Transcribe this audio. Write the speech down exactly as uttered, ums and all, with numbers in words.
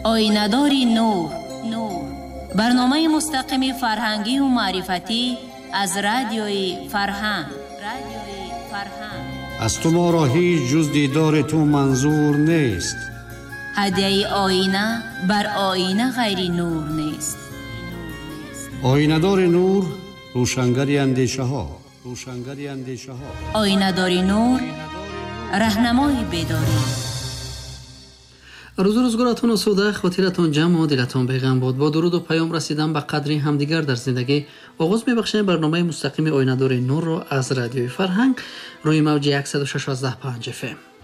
آینه‌دار نور. نور برنامه مستقیم فرهنگی و معرفتی از رادیوی فرهنگ. رادیوی فرهنگ. از تو ما را هیچ جز دیدار تو منظور نیست. هدیه آینه بر آینه غیر نور نیست. آینه‌دار نور، روشنگری اندیشه ها. روشنگری اندیشه ها. آینه‌دار نور، راهنمای بیداری. روز روزگارتون آسوده، خاطرتون جمع و دلتون بیغم بود. با درود و پیام رسیدن به قدری همدیگر در زندگی آغاز می‌بخشیم برنامه مستقیم آینه‌دار نور رو از رادیوی فرهنگ روی موج صد و شش و پنج اف ام.